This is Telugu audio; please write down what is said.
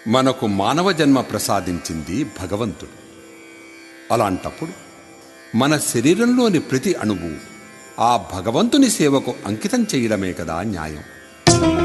మనకు మానవ జన్మ ప్రసాదించింది భగవంతుడు. అలాంటప్పుడు మన శరీరంలోని ప్రతి అణువు ఆ భగవంతుని సేవకు అంకితం చేయడమే కదా న్యాయం.